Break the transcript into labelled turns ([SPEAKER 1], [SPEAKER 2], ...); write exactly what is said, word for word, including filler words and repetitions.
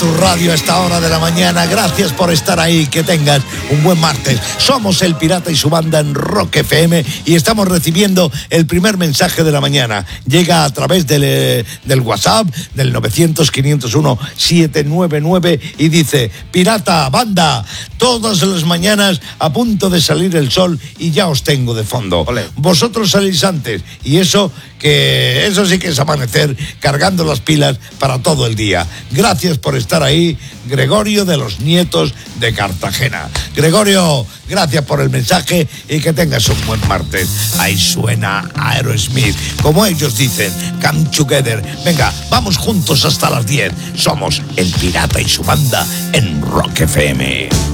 [SPEAKER 1] Tu radio a esta hora de la mañana. Gracias por estar ahí. Que tengas un buen martes. Somos El Pirata y su banda en Rock F M y estamos recibiendo el primer mensaje de la mañana. Llega a través del, del WhatsApp del novecientos, quinientos uno, setecientos noventa y nueve y dice: Pirata, banda, todas las mañanas a punto de salir el sol y ya os tengo de fondo. Olé. Vosotros salís antes y eso que eso sí que es amanecer cargando las pilas para todo el día. Gracias por estar ahí, Gregorio de los Nietos de Cartagena. Gregorio, gracias por el mensaje y que tengas un buen martes. Ahí suena Aerosmith, como ellos dicen, come together. Venga, vamos juntos hasta las diez. Somos El Pirata y su banda en Rock F M.